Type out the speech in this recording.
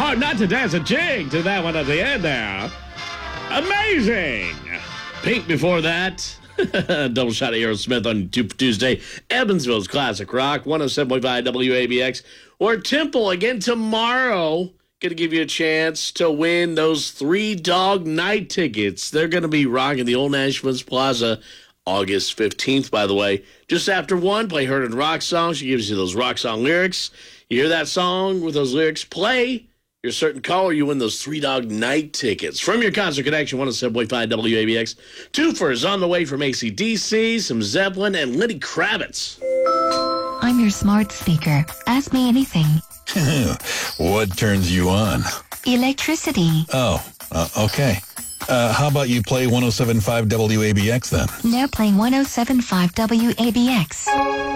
hard not to dance a jig to that one at the end there. Amazing. Pink before that. Double shot of Aerosmith on Tuesday. Evansville's Classic Rock, 107.5 WABX. Or Temple again tomorrow. Going to give you a chance to win those Three Dog Night tickets. They're going to be rocking the Old Nashville's Plaza August 15th, by the way. Just after 1, play Heard and Rock song. She gives you those rock song lyrics. You hear that song with those lyrics, play. You're a certain caller, you win those Three Dog Night tickets. From your Concert Connection, 107.5 WABX. Twofers on the way from AC/DC, some Zeppelin, and Lenny Kravitz. I'm your smart speaker. Ask me anything. What turns you on? Electricity. Oh, okay. How about you play 107.5 WABX then? Now playing 107.5 WABX.